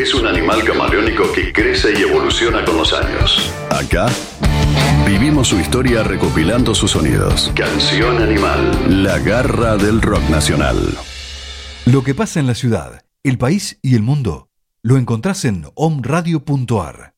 es un animal camaleónico que crece y evoluciona con los años. Acá vivimos su historia recopilando sus sonidos. Canción Animal, la garra del rock nacional. Lo que pasa en la ciudad, el país y el mundo lo encontrás en omradio.ar.